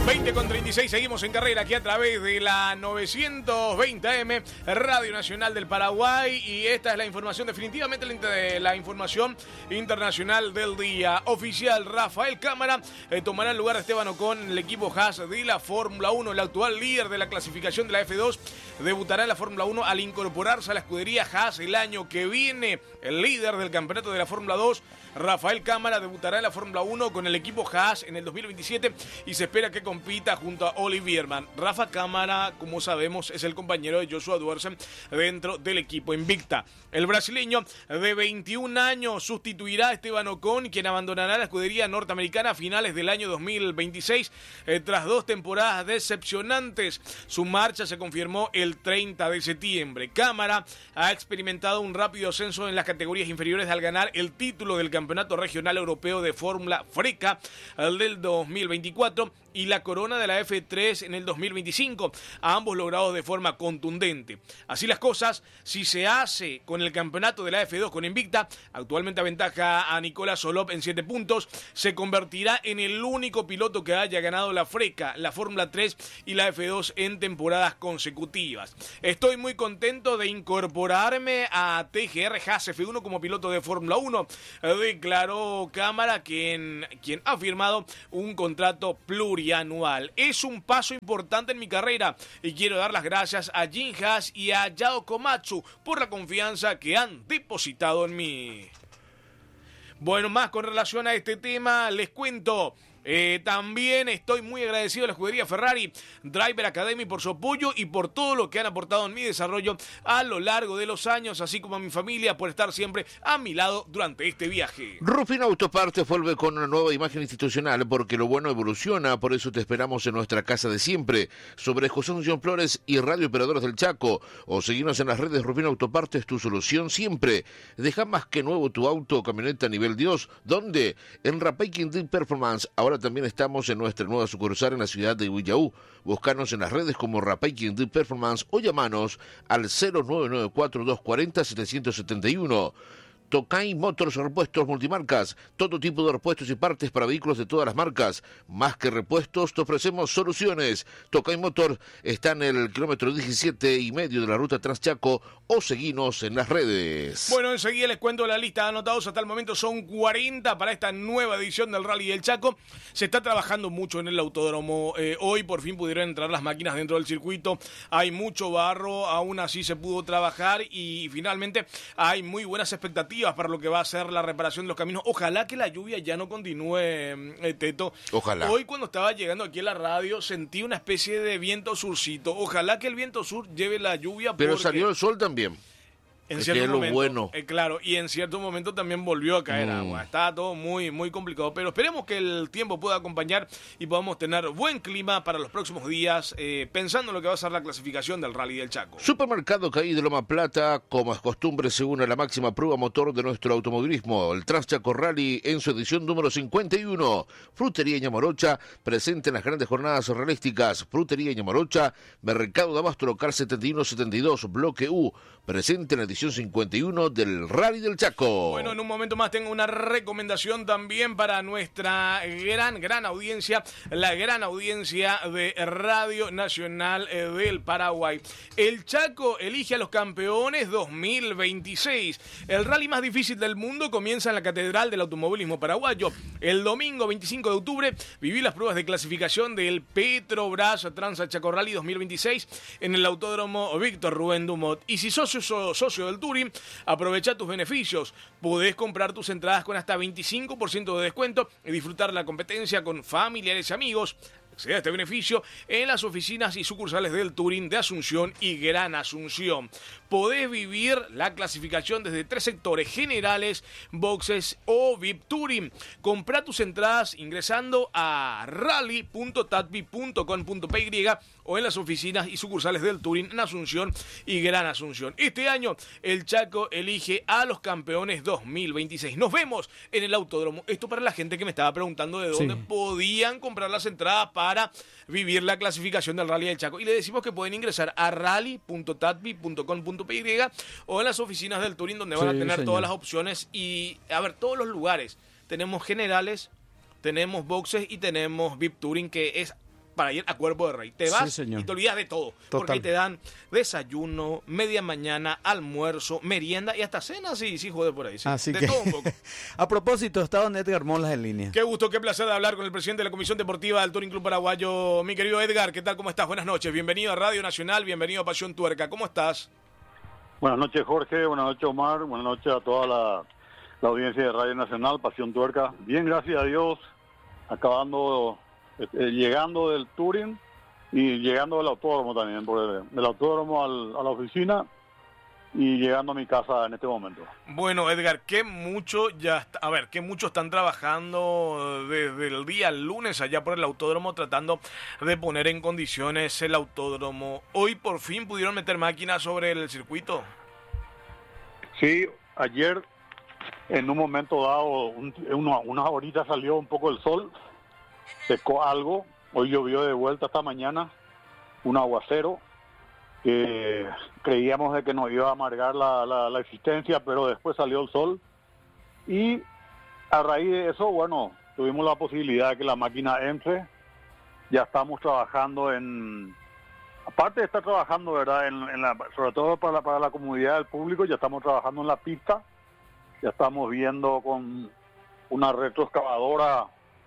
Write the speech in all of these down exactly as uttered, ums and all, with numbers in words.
veinte con treinta y seis, seguimos en carrera aquí a través de la novecientos veinte A M, Radio Nacional del Paraguay, y esta es la información, definitivamente la información internacional del día. Oficial, Rafael Cámara eh, tomará el lugar de Esteban Ocon en el equipo Haas de la Fórmula uno. El actual líder de la clasificación de la F dos debutará en la Fórmula uno al incorporarse a la escudería Haas el año que viene. El líder del campeonato de la Fórmula dos, Rafael Cámara, debutará en la Fórmula uno con el equipo Haas en el dos mil veintisiete y se espera que compita junto a Olivier Bierman. Rafa Cámara, como sabemos, es el compañero de Joshua Duersen dentro del equipo Invicta. El brasileño de veintiún años sustituirá a Esteban Ocon, quien abandonará la escudería norteamericana a finales del año dos mil veintiséis eh, tras dos temporadas decepcionantes. Su marcha se confirmó el treinta de septiembre. Cámara ha experimentado un rápido ascenso en las categorías inferiores al ganar el título del Campeonato Regional Europeo de Fórmula Freca del dos mil veinticuatro y la corona de la F tres en el dos mil veinticinco, a ambos logrados de forma contundente. Así las cosas, si se hace con el campeonato de la F dos con Invicta, actualmente aventaja a Nicolás Solop en siete puntos, se convertirá en el único piloto que haya ganado la Freca, la Fórmula tres y la F dos en temporadas consecutivas. Estoy muy contento de incorporarme a T G R Haas F uno como piloto de Fórmula uno, declaró Cámara, quien, quien ha firmado un contrato plurianual. Es un paso importante en mi carrera y quiero dar las gracias a Jim Haas y a Yao Komatsu por la confianza que han depositado en mí. Bueno, más con relación a este tema, les cuento. Eh, también estoy muy agradecido a la escudería Ferrari Driver Academy por su apoyo y por todo lo que han aportado en mi desarrollo a lo largo de los años, así como a mi familia por estar siempre a mi lado durante este viaje. Rufino Autopartes vuelve con una nueva imagen institucional porque lo bueno evoluciona, por eso te esperamos en nuestra casa de siempre, sobre José Asunción Flores y Radio Operadores del Chaco, o seguirnos en las redes. Rufino Autopartes, tu solución siempre. Deja más que nuevo tu auto o camioneta a nivel Dios. ¿Dónde? En Rapay Quintín Performance. Ahora también estamos en nuestra nueva sucursal en la ciudad de Huillaú. Buscanos en las redes como Rapay Quintín Performance o llamanos al cero nueve nueve cuatro dos cuatro cero siete siete uno. Tokai Motors, repuestos multimarcas, todo tipo de repuestos y partes para vehículos de todas las marcas. Más que repuestos, te ofrecemos soluciones. Tokai Motors está en el kilómetro diecisiete y medio de la ruta Transchaco, o seguinos en las redes. Bueno, enseguida les cuento la lista de anotados. Hasta el momento son cuarenta para esta nueva edición del Rally del Chaco. Se está trabajando mucho en el autódromo. Eh, hoy por fin pudieron entrar las máquinas dentro del circuito. Hay mucho barro, aún así se pudo trabajar y finalmente hay muy buenas expectativas para lo que va a ser la reparación de los caminos. Ojalá que la lluvia ya no continúe, eh, Teto. Ojalá. Hoy cuando estaba llegando aquí a la radio sentí una especie de viento surcito. Ojalá que el viento sur lleve la lluvia. Pero porque salió el sol también. En que cierto es lo momento, bueno. Eh, claro, y en cierto momento también volvió a caer mm. agua. Está todo muy, muy complicado, pero esperemos que el tiempo pueda acompañar y podamos tener buen clima para los próximos días, eh, pensando en lo que va a ser la clasificación del Rally del Chaco. Supermercado Caí de Loma Plata, como es costumbre, se une a la máxima prueba motor de nuestro automovilismo, el Transchaco Rally en su edición número cincuenta y uno. Frutería Ñamorocha, presente en las grandes jornadas realísticas. Frutería Ñamorocha, Mercado de Abasto Local setenta y uno setenta y dos, Bloque U, presente en la edición cincuenta y uno del Rally del Chaco. Bueno, en un momento más tengo una recomendación también para nuestra gran, gran audiencia, la gran audiencia de Radio Nacional del Paraguay. El Chaco elige a los campeones dos mil veintiséis. El rally más difícil del mundo comienza en la Catedral del Automovilismo Paraguayo. El domingo veinticinco de octubre viví las pruebas de clasificación del Petrobras Trans Chaco Rally dos mil veintiséis en el Autódromo Víctor Rubén Dumont. Y si sos socio, socio del Touring, aprovecha tus beneficios. Podés comprar tus entradas con hasta veinticinco por ciento de descuento y disfrutar la competencia con familiares y amigos. Accede a este beneficio en las oficinas y sucursales del Touring de Asunción y Gran Asunción. Podés vivir la clasificación desde tres sectores: generales, boxes o V I P Touring. Comprá tus entradas ingresando a rally punto tatbi punto com punto p y o en las oficinas y sucursales del Touring en Asunción y Gran Asunción. Este año el Chaco elige a los campeones dos mil veintiséis. Nos vemos en el autódromo. Esto para la gente que me estaba preguntando de dónde sí. podían comprar las entradas para vivir la clasificación del Rally del Chaco. Y le decimos que pueden ingresar a rally punto tatbi punto com punto p y o en las oficinas del Touring, donde van sí, a tener señor. todas las opciones y, a ver, todos los lugares. Tenemos generales, tenemos boxes y tenemos V I P Touring, que es para ir a Cuerpo de Rey. Te vas Sí, y te olvidas de todo. Total. Porque ahí te dan desayuno, media mañana, almuerzo, merienda y hasta cena, sí, sí, joder por ahí. Sí. Así de que, todo un poco. a propósito, está don Edgar Molas en línea. Qué gusto, qué placer de hablar con el presidente de la Comisión Deportiva del Touring Club Paraguayo, mi querido Edgar. ¿Qué tal? ¿Cómo estás? Buenas noches. Bienvenido a Radio Nacional, bienvenido a Pasión Tuerca. ¿Cómo estás? Buenas noches, Jorge. Buenas noches, Omar. Buenas noches a toda la, la audiencia de Radio Nacional, Pasión Tuerca. Bien, gracias a Dios. Acabando, eh, llegando del Touring y llegando del autódromo también, por el, del autódromo al, a la oficina y llegando a mi casa en este momento. Bueno, Edgar, qué mucho ya, está, a ver, qué mucho están trabajando desde el día lunes allá por el autódromo tratando de poner en condiciones el autódromo. Hoy por fin pudieron meter máquinas sobre el circuito. Sí, ayer en un momento dado, un, una, unas horitas salió un poco el sol, secó algo, hoy llovió de vuelta esta mañana, un aguacero, que creíamos de que nos iba a amargar la, la, la existencia, pero después salió el sol, y a raíz de eso, bueno, tuvimos la posibilidad de que la máquina entre, ya estamos trabajando en... Aparte de estar trabajando, ¿verdad? En, en la, sobre todo para la, para la comunidad del público, ya estamos trabajando en la pista, ya estamos viendo con una retroexcavadora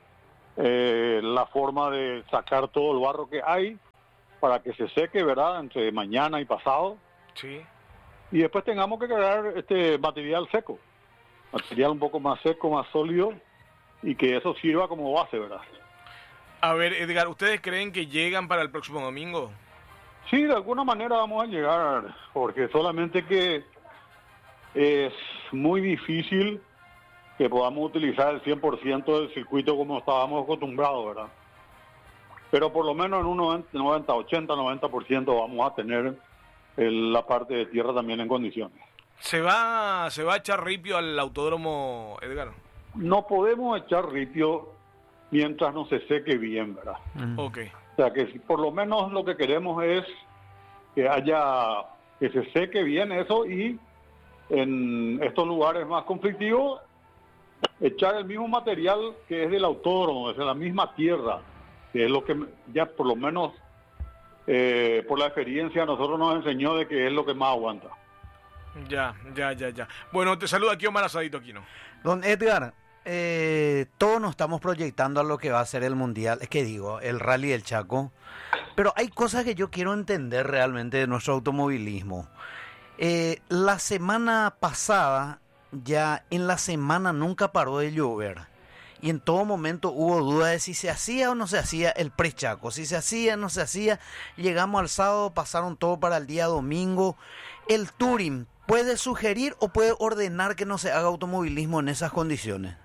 eh, la forma de sacar todo el barro que hay para que se seque, ¿verdad? Entre mañana y pasado. Sí. Y después tengamos que crear este material seco, material un poco más seco, más sólido, y que eso sirva como base, ¿verdad? A ver, Edgar, ¿ustedes creen que llegan para el próximo domingo? Sí, de alguna manera vamos a llegar, porque solamente que es muy difícil que podamos utilizar el cien por ciento del circuito como estábamos acostumbrados, ¿verdad? Pero por lo menos en un noventa, ochenta, noventa por ciento vamos a tener el, la parte de tierra también en condiciones. ¿Se va, se va a echar ripio al autódromo, Edgar? No podemos echar ripio mientras no se seque bien, ¿verdad? Mm. Ok. O sea que por lo menos lo que queremos es que haya, que se seque bien eso y en estos lugares más conflictivos echar el mismo material que es del autódromo, es de la misma tierra, que es lo que ya por lo menos eh, por la experiencia a nosotros nos enseñó de que es lo que más aguanta. Ya, ya, ya, ya. Bueno, te saluda aquí Omar Asadito Aquino. Don Edgar, eh, todos nos estamos proyectando a lo que va a ser el Mundial, es que digo, el Rally del Chaco, pero hay cosas que yo quiero entender realmente de nuestro automovilismo. Eh, la semana pasada, ya en la semana nunca paró de llover y en todo momento hubo duda de si se hacía o no se hacía el pre-Chaco, si se hacía o no se hacía. Llegamos al sábado, pasaron todo para el día domingo. El Touring puede sugerir o puede ordenar que no se haga automovilismo en esas condiciones.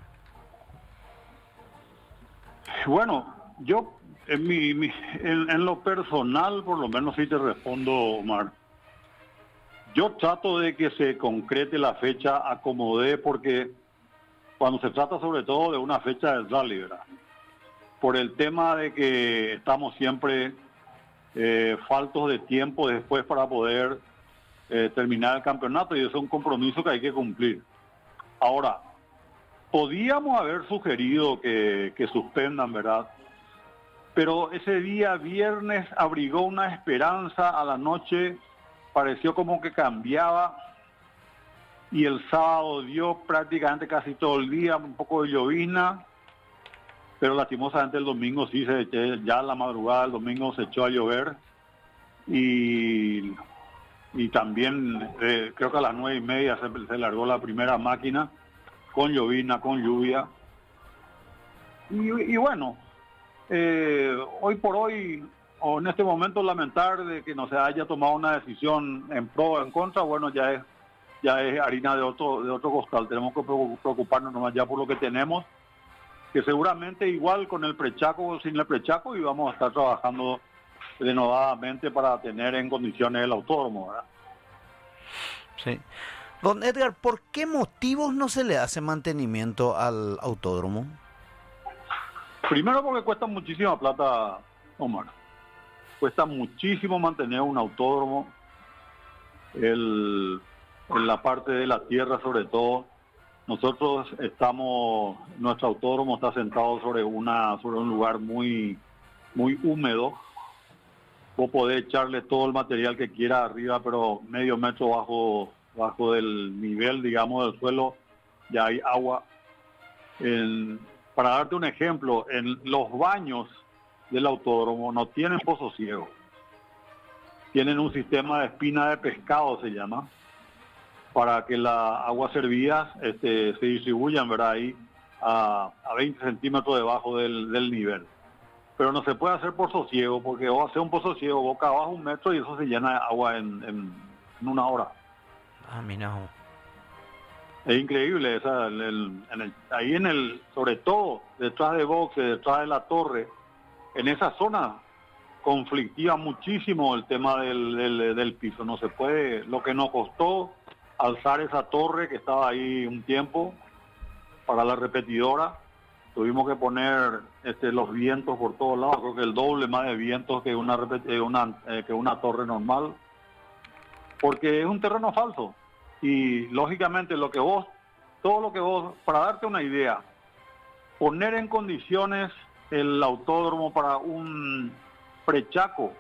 Bueno, yo en, mi, mi, en, en lo personal, por lo menos sí te respondo, Omar. Yo trato de que se concrete la fecha, acomodé, porque cuando se trata sobre todo de una fecha del rally, ¿verdad? Por el tema de que estamos siempre eh, faltos de tiempo después para poder eh, terminar el campeonato, y eso es un compromiso que hay que cumplir. Ahora, podíamos haber sugerido que, que suspendan, ¿verdad? Pero ese día viernes abrigó una esperanza a la noche, pareció como que cambiaba, y el sábado dio prácticamente casi todo el día un poco de llovizna, pero lastimosamente el domingo sí, se ya la madrugada del domingo se echó a llover, y, y también eh, creo que a las nueve y media se, se largó la primera máquina, con llovizna, con lluvia, y, y bueno, eh, hoy por hoy, o en este momento, lamentar de que no se haya tomado una decisión en pro o en contra, bueno, ya es ya es harina de otro de otro costal. Tenemos que preocuparnos nomás ya por lo que tenemos, que seguramente igual con el prechaco o sin el prechaco, y vamos a estar trabajando denodadamente para tener en condiciones el autódromo, ¿verdad? Sí. Don Edgar, ¿por qué motivos no se le hace mantenimiento al autódromo? Primero porque cuesta muchísima plata, Omar. Cuesta muchísimo mantener un autódromo, el, en la parte de la tierra sobre todo. Nosotros estamos, nuestro autódromo está sentado sobre una sobre un lugar muy muy húmedo, vos podés echarle todo el material que quieras arriba, pero medio metro bajo, bajo del nivel, digamos, del suelo, ya hay agua. En, para darte un ejemplo, en los baños del autódromo no tienen pozo ciego. Tienen un sistema de espina de pescado, se llama, para que las aguas servidas este, se distribuyan, ¿verdad? Ahí a, a veinte centímetros debajo del, del nivel. Pero no se puede hacer pozo ciego, porque vos haces un pozo ciego boca abajo un metro y eso se llena de agua en, en, en una hora. Ah, mira. Es increíble, esa, el, el, en el, ahí en el, sobre todo detrás de boxe, detrás de la torre, en esa zona conflictiva muchísimo el tema del, del, del piso. No se puede, lo que nos costó alzar esa torre que estaba ahí un tiempo para la repetidora, tuvimos que poner este, los vientos por todos lados, creo que el doble más de vientos que una, repet- una, eh, que una torre normal, porque es un terreno falso. Y lógicamente lo que vos, todo lo que vos, para darte una idea, poner en condiciones el autódromo para un prechaco,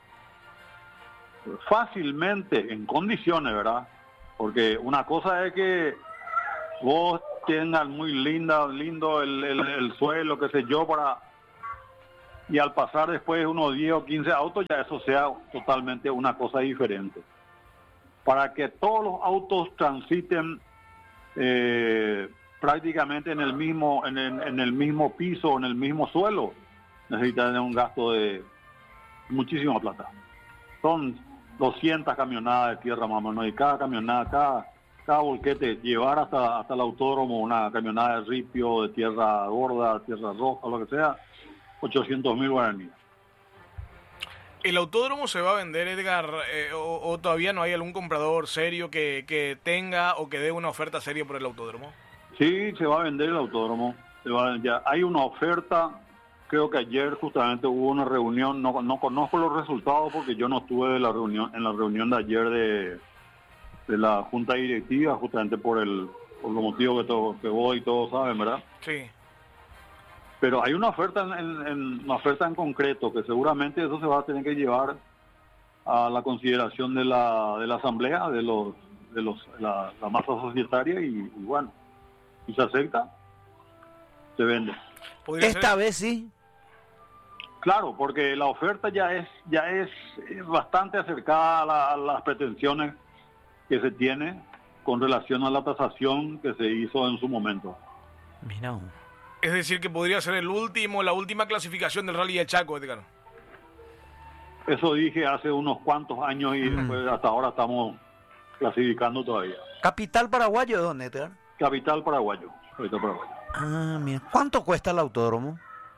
fácilmente, en condiciones, ¿verdad? Porque una cosa es que vos tengas muy linda, lindo el, el, el suelo, qué sé yo, para y al pasar después unos diez o quince autos, ya eso sea totalmente una cosa diferente. Para que todos los autos transiten eh, prácticamente en el mismo en el, en el mismo piso, en el mismo suelo, necesitan un gasto de muchísima plata. Son doscientas camionadas de tierra más o menos, y cada camionada, cada, cada volquete, llevar hasta, hasta el autódromo una camionada de ripio, de tierra gorda, tierra roja, lo que sea, ochocientos mil guaraníes. ¿El autódromo se va a vender, Edgar, eh, o, o todavía no hay algún comprador serio que, que tenga o que dé una oferta seria por el autódromo? Sí, se va a vender el autódromo. Se va, ya hay una oferta, creo que ayer justamente hubo una reunión, no, no conozco los resultados porque yo no estuve de la reunión, en la reunión de ayer de, de la Junta Directiva, justamente por el por los motivos que, todo, que vos y todos saben, ¿verdad? Sí. Pero hay una oferta en, en, en una oferta en concreto que seguramente eso se va a tener que llevar a la consideración de la de la asamblea, de los de los la, la masa societaria y, y bueno, si se acepta, se vende. Esta ser... vez sí. Claro, porque la oferta ya es ya es bastante acercada a, la, a las pretensiones que se tiene con relación a la tasación que se hizo en su momento. Mira. Es decir, que podría ser el último, la última clasificación del Rally del Chaco, Edgar. Eso dije hace unos cuantos años y Mm. después hasta ahora estamos clasificando todavía. ¿Capital paraguayo de dónde, Edgar? Capital paraguayo. Capital paraguayo. Ah, mira. ¿Cuánto cuesta el autódromo?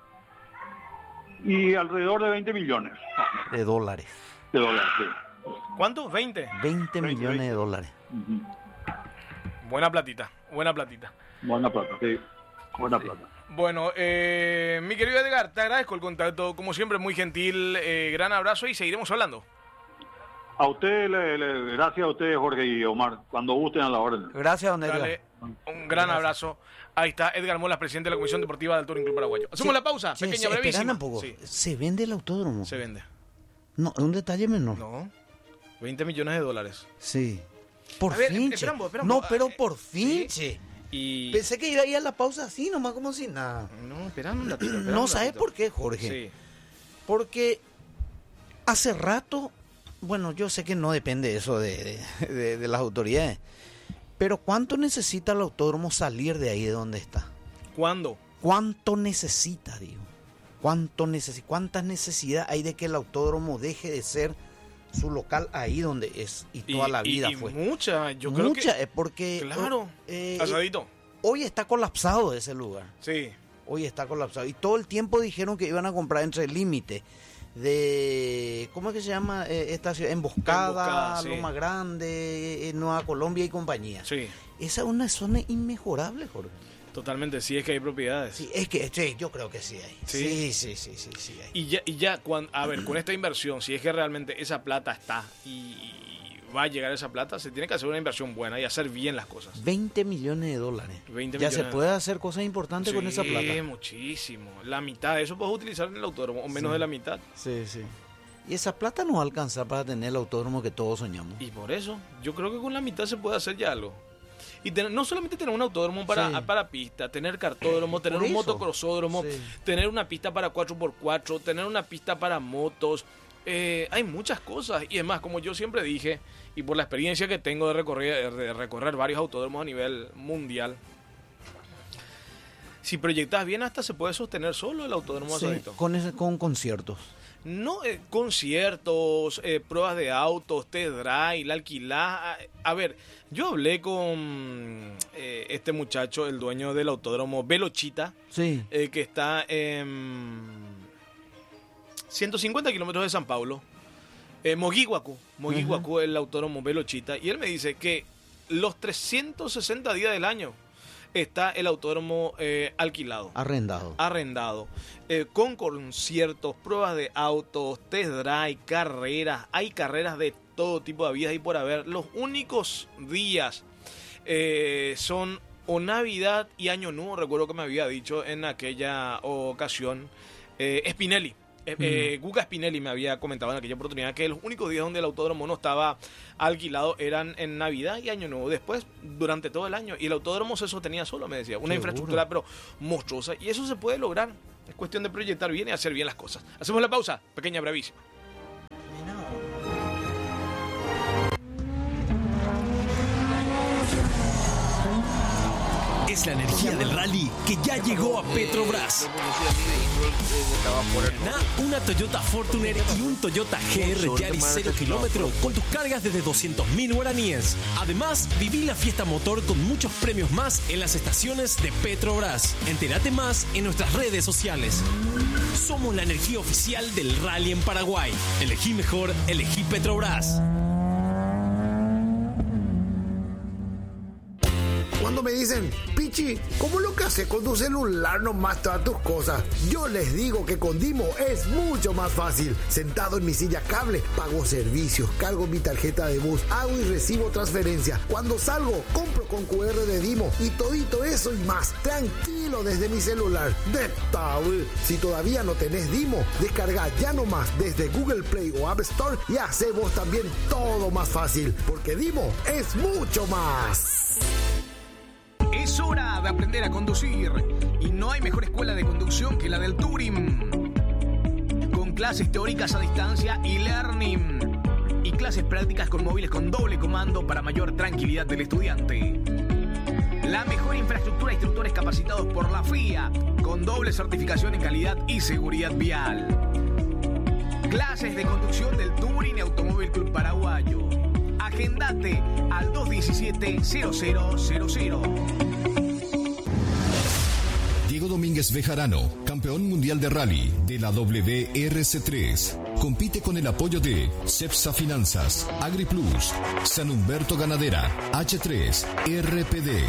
Y alrededor de veinte millones De dólares. de dólares. Sí. ¿Cuánto? veinte. veinte millones de dólares. Ujú. Buena platita, buena platita. Buena plata, sí. Buena plata. Bueno, eh, mi querido Edgar, te agradezco el contacto, como siempre, muy gentil, eh, gran abrazo y seguiremos hablando. A ustedes, le, le, gracias a ustedes, Jorge y Omar, cuando gusten a la orden. Gracias, don Edgar. Dale, un gran abrazo. Ahí está Edgar Molas, presidente de la Comisión Deportiva del Touring Club Paraguayo. Hacemos Sí, la pausa, sí, pequeña, sí, brevísima. esperan un poco. Sí, ¿Se vende el autódromo? se vende. No, un detalle menor. No, veinte millones de dólares. Sí. Por A ver, fin, che. esperamos, esperamos. No, pero Ah, por fin, sí. che. Y... Pensé que iba a ir a la pausa así, nomás como si nada. No, esperame un ratito. esperame No, un ¿sabes ratito. por qué, Jorge? Sí. Porque hace rato, bueno, yo sé que no depende eso de, de, de- de las autoridades, pero ¿cuánto necesita el autódromo salir de ahí de donde está? ¿Cuándo? ¿Cuánto necesita, digo? ¿Cuánto necesi- ¿Cuántas necesidades hay de que el autódromo deje de ser su local ahí donde es y toda Y- la y- vida y fue? mucha, yo creo Mucha, que... eh, porque Claro, eh, asadito. hoy está colapsado ese lugar. Sí. Hoy está colapsado. Y todo el tiempo dijeron que iban a comprar entre el límite de... ¿Cómo es que se llama eh, esta ciudad? Emboscada, Emboscada, sí. Loma Grande, eh, Nueva Colombia y compañía. Sí, Esa es una zona inmejorable, Jorge. totalmente. Sí, es que hay propiedades. Sí, es que sí, yo creo que sí hay. Sí. Sí, sí, sí, sí, sí hay. Y ya, y ya cuan- a ver, con esta inversión, si es que realmente esa plata está y, y va a llegar esa plata, se tiene que hacer una inversión buena y hacer bien las cosas. veinte millones de dólares. veinte ya millones. se puede hacer cosas importantes Sí, con esa plata. muchísimo. La mitad de eso puedes utilizar en el autódromo, o menos Sí. de la mitad. Sí, sí. Y esa plata no alcanza para tener el autódromo que todos soñamos. Y por eso, yo creo que con la mitad se puede hacer ya algo. Y tener, no solamente tener un autódromo para, Sí. para pista, tener cartódromo, tener Por un eso. motocrossódromo, Sí. tener una pista para cuatro por cuatro, tener una pista para motos. Eh, hay muchas cosas. Y es más, como yo siempre dije, y por la experiencia que tengo de recorrer, de recorrer varios autódromos a nivel mundial, si proyectas bien, hasta se puede sostener solo el autódromo. Sí, Asadito. con, ese, con conciertos. No, eh, conciertos, eh, pruebas de autos, test drive, la alquilá. A, a ver, yo hablé con eh, este muchacho, el dueño del autódromo Velochita, Sí. eh, que está en ciento cincuenta kilómetros de San Paulo, eh, Moguiguacu, Moguiguacu, el autódromo Velochita, y él me dice que los trescientos sesenta días del año está el autódromo eh, alquilado. Arrendado. arrendado, eh, con conciertos, pruebas de autos, test drive, carreras. Hay carreras de todo tipo de vías y por haber. Los únicos días eh, son o Navidad y Año Nuevo, recuerdo que me había dicho en aquella ocasión eh, Spinelli. Eh, eh, Guga Spinelli me había comentado en aquella oportunidad que los únicos días donde el autódromo no estaba alquilado eran en Navidad y Año Nuevo. Después, durante todo el año. Y el autódromo se sostenía solo, me decía. Una Seguro. infraestructura, pero monstruosa. Y eso se puede lograr. Es cuestión de proyectar bien y hacer bien las cosas. Hacemos la pausa. Pequeña, brevísima. Es la energía del rally que ya llegó a Petrobras. Gana una Toyota Fortuner y un Toyota G R Yaris cero kilómetro con tus cargas desde doscientos mil guaraníes. Además, viví la fiesta motor con muchos premios más en las estaciones de Petrobras. Entérate más en nuestras redes sociales. Somos la energía oficial del rally en Paraguay. Elegí mejor, elegí Petrobras. Cuando me dicen, Pichi, ¿cómo lo que haces con tu celular nomás todas tus cosas? Yo les digo que con Dimo es mucho más fácil. Sentado en mi silla cable, pago servicios, cargo mi tarjeta de bus, hago y recibo transferencia. Cuando salgo, compro con cu erre de Dimo y todito eso y más. Tranquilo desde mi celular. De tabú. Si todavía no tenés Dimo, descarga ya nomás desde Google Play o App Store y hace vos también todo más fácil. Porque Dimo es mucho más. Es hora de aprender a conducir y no hay mejor escuela de conducción que la del Turing. Con clases teóricas a distancia y learning y clases prácticas con móviles con doble comando para mayor tranquilidad del estudiante. La mejor infraestructura de instructores capacitados por la F I A con doble certificación en calidad y seguridad vial. Clases de conducción del Turing y Automóvil Club Paraguayo. Agendate al dos diecisiete cero cero cero cero. Diego Domínguez Bejarano, campeón mundial de rally de la W R C tres. Compite con el apoyo de Cepsa Finanzas, AgriPlus, San Humberto Ganadera, H tres, R P D.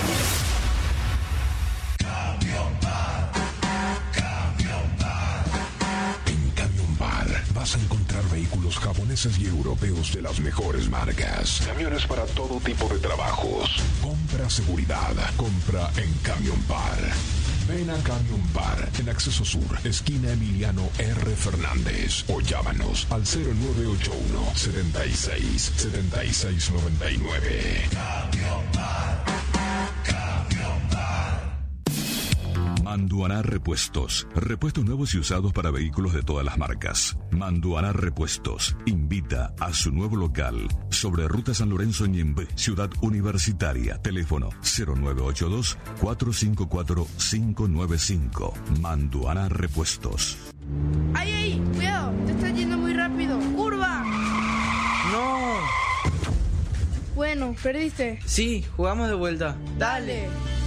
Vas a encontrar vehículos japoneses y europeos de las mejores marcas. Camiones para todo tipo de trabajos. Compra seguridad. Compra en Camion Bar. Ven a Camion Bar en Acceso Sur, esquina Emiliano R. Fernández. O llámanos al cero nueve ocho uno, setenta y seis, setenta y seis noventa y nueve. Camion Bar. Camion Bar. Manduaná Repuestos. Repuestos nuevos y usados para vehículos de todas las marcas. Manduaná Repuestos invita a su nuevo local sobre Ruta San Lorenzo Ñembe, Ciudad Universitaria. Teléfono cero nueve ocho dos, cuatro cinco cuatro, cinco nueve cinco. Manduaná Repuestos. ¡Ay, ay! ¡Cuidado! Te estás yendo muy rápido. ¡Curva! ¡No! Bueno, perdiste. Sí, jugamos de vuelta. Dale.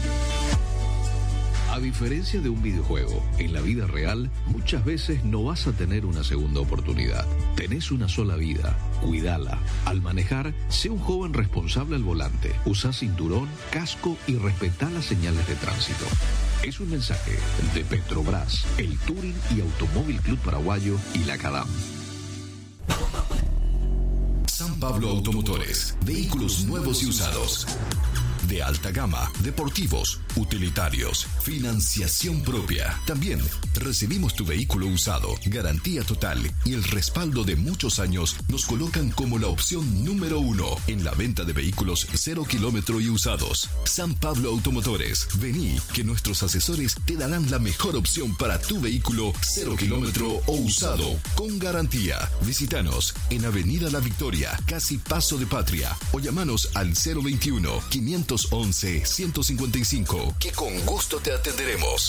A diferencia de un videojuego, en la vida real muchas veces no vas a tener una segunda oportunidad. Tenés una sola vida, cuídala. Al manejar, sé un joven responsable al volante. Usa cinturón, casco y respetá las señales de tránsito. Es un mensaje de Petrobras, el Turing y Automóvil Club Paraguayo y la CADAM. San Pablo Automotores. Vehículos nuevos y usados. De alta gama, deportivos, utilitarios, financiación propia. También recibimos tu vehículo usado, garantía total y el respaldo de muchos años nos colocan como la opción número uno en la venta de vehículos cero kilómetro y usados. San Pablo Automotores. Vení, que nuestros asesores te darán la mejor opción para tu vehículo cero kilómetro o usado con garantía. Visítanos en Avenida La Victoria, casi Paso de Patria, o llamanos al cero veintiuno, quinientos once, ciento cincuenta y cinco, que con gusto te atenderemos.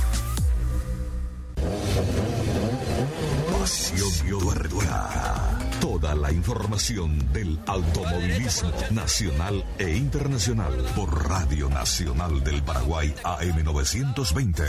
Pasión Tuerca. Toda la información del automovilismo nacional e internacional por Radio Nacional del Paraguay A M novecientos veinte.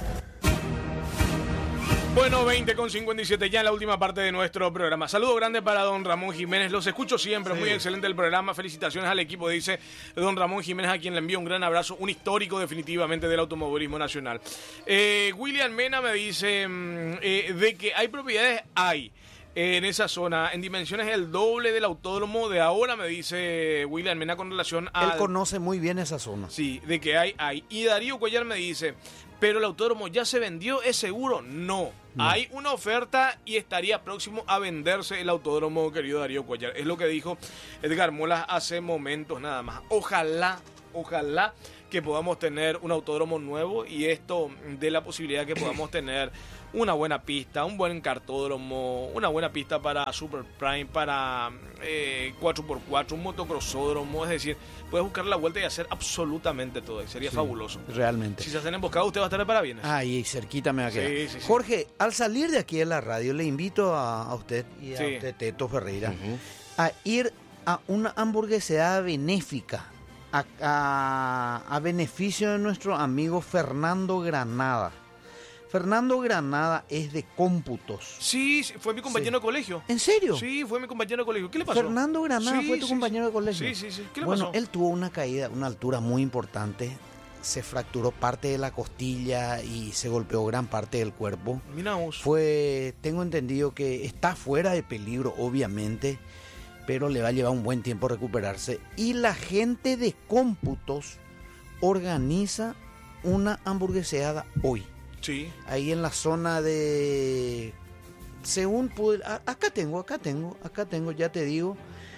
Bueno, veinte con cincuenta y siete ya en la última parte de nuestro programa. Saludo grande para don Ramón Jiménez. Los escucho siempre, sí. Muy excelente el programa. Felicitaciones al equipo, dice don Ramón Jiménez, a quien le envío un gran abrazo. Un histórico definitivamente del automovilismo nacional. Eh, William Mena me dice eh, de que hay propiedades, hay. En esa zona, en dimensiones el doble del autódromo de ahora, me dice William Mena con relación a... Él conoce muy bien esa zona. Sí, de que hay, hay. Y Darío Cuellar me dice, pero el autódromo ya se vendió, ¿es seguro? No. no. Hay una oferta y estaría próximo a venderse el autódromo, querido Darío Cuellar. Es lo que dijo Edgar Molas hace momentos nada más. Ojalá, ojalá que podamos tener un autódromo nuevo y esto dé la posibilidad que podamos tener una buena pista, un buen cartódromo, una buena pista para Super Prime, para eh, cuatro por cuatro, un motocrossódromo, es decir, puedes buscar la vuelta y hacer absolutamente todo, sería sí, fabuloso. Realmente. Si se hacen emboscados, usted va a estar de parabienes. Ahí, cerquita me va a quedar. Sí, sí, sí. Jorge, al salir de aquí de la radio, le invito a, a usted y a sí. usted, Teto Ferreira, uh-huh. a ir a una hamburgueseada benéfica, a, a, a beneficio de nuestro amigo Fernando Granada. Fernando Granada es de cómputos. Sí, fue mi compañero sí. de colegio. ¿En serio? Sí, fue mi compañero de colegio. ¿Qué le pasó? Fernando Granada sí, fue tu sí, compañero sí. de colegio. Sí, sí, sí. ¿Qué le bueno, pasó? Él tuvo una caída, una altura muy importante. Se fracturó parte de la costilla y se golpeó gran parte del cuerpo. Mira vos. Fue, tengo entendido que está fuera de peligro, obviamente, pero le va a llevar un buen tiempo recuperarse. Y la gente de cómputos organiza una hamburgueseada hoy. Sí. Ahí en la zona de... Según pude... Acá tengo, acá tengo, acá tengo, ya te digo.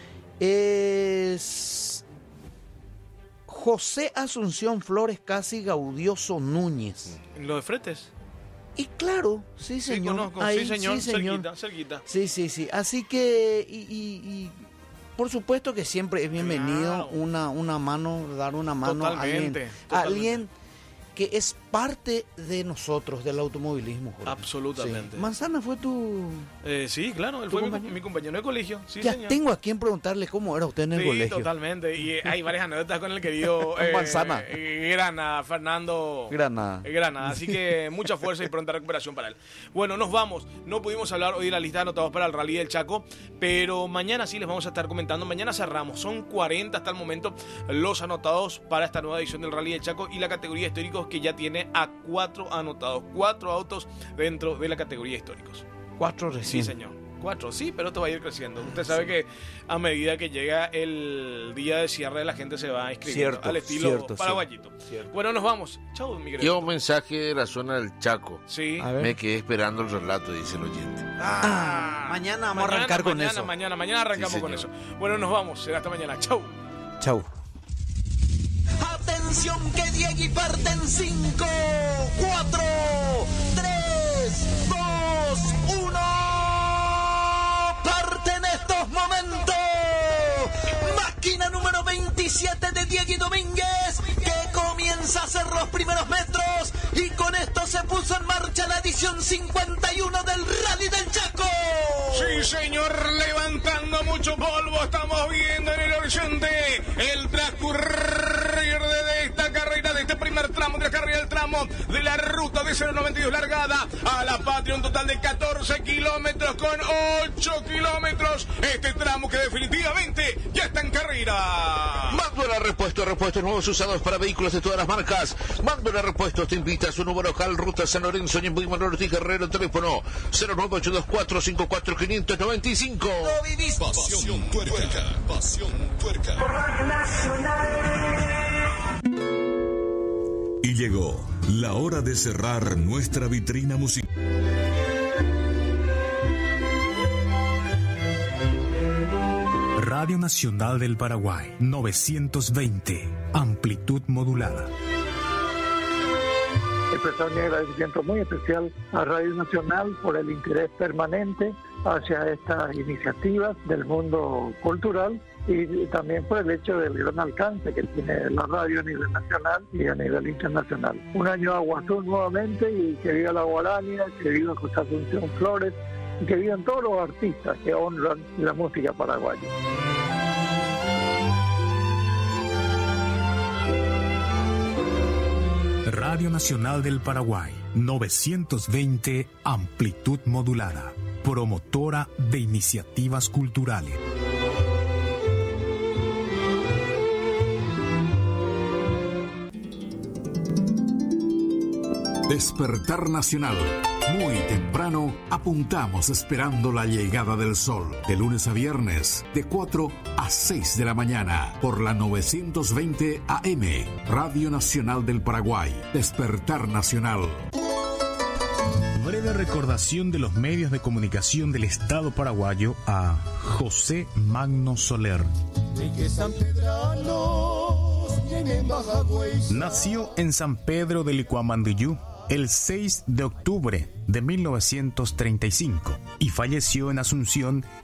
Es... José Asunción Flores Casi Gaudioso Núñez. ¿Lo de Fretes? Y claro, sí señor. Sí, conozco, Ahí, sí señor, sí, señor. cerquita, cerquita. Sí, sí, sí. Así que... Y, y, y por supuesto que siempre es bienvenido claro. una, una mano, dar una mano totalmente, a alguien. totalmente. A alguien que es parte de nosotros, del automovilismo, Jorge. Absolutamente. Sí. ¿¿Manzana fue tu...? Eh, sí, claro, él fue mi, mi compañero de colegio. Sí, ya señor. Tengo a quien preguntarle cómo era usted en el sí, colegio. Totalmente. Y hay varias anécdotas con el querido eh, Manzana. Eh, Granada, Fernando Granada. Eh, Granada. Así que mucha fuerza y pronta recuperación para él. Bueno, nos vamos. No pudimos hablar hoy de la lista de anotados para el Rally del Chaco, pero mañana sí les vamos a estar comentando. Mañana cerramos. Son cuarenta hasta el momento los anotados para esta nueva edición del Rally del Chaco y la categoría históricos, que ya tiene a cuatro anotados, cuatro autos dentro de la categoría históricos. Cuatro recién. Sí, señor. Cuatro, sí, pero esto va a ir creciendo. Usted sabe sí. que a medida que llega el día de cierre, la gente se va inscribiendo cierto, al estilo cierto, paraguayito. Cierto. Bueno, nos vamos. Chao, Miguel. Yo un mensaje de la zona del Chaco. Sí. Me quedé esperando el relato, dice el oyente. Ah, mañana vamos mañana, a arrancar con mañana, eso. Mañana, mañana arrancamos sí, con eso. Bueno, nos vamos. Será hasta mañana. Chau. Chau. Atención que Diego parte en cinco, cuatro, tres, dos, uno. Parte en estos momentos. Máquina número veintisiete de Diego Domínguez, que comienza a hacer los primeros metros, y con esto se puso en marcha la edición cincuenta y uno del Rally del Chaco. Sí, señor, levantando mucho polvo, estamos viendo en el horizonte el transcurrir de esta carrera, de este primer tramo, de la carrera del tramo de la ruta de cero noventa y dos largada a la patria, un total de catorce kilómetros con ocho kilómetros, este tramo que definitivamente ya está en carrera. Manduana Repuestos, repuestos nuevos usados para vehículos de todas las marcas. Manduana Repuestos te invita a su nuevo local, Ruta San Lorenzo, en Manuel Ortiz Guerrero, teléfono cero nueve ocho dos cuatro cinco cuatro cinco nueve cinco. No vivís Pasión Tuerca. Pasión Tuerca. Y llegó la hora de cerrar nuestra vitrina musical. Radio Nacional del Paraguay, novecientos veinte, amplitud modulada. Expresar mi agradecimiento muy especial a Radio Nacional por el interés permanente hacia estas iniciativas del mundo cultural y también por el hecho del gran alcance que tiene la radio a nivel nacional y a nivel internacional. Un año a Guazú nuevamente y que viva la Guarania, que viva José Asunción Flores y que vivan todos los artistas que honran la música paraguaya. Radio Nacional del Paraguay, novecientos veinte, amplitud modulada, promotora de iniciativas culturales. Despertar Nacional. Muy temprano apuntamos esperando la llegada del sol. De lunes a viernes, de cuatro a seis de la mañana, por la novecientos veinte A M, Radio Nacional del Paraguay. Despertar Nacional. Breve recordación de los medios de comunicación del Estado paraguayo a José Magno Soler. Nació en San Pedro del Licuamandillú el seis de octubre de mil novecientos treinta y cinco y falleció en Asunción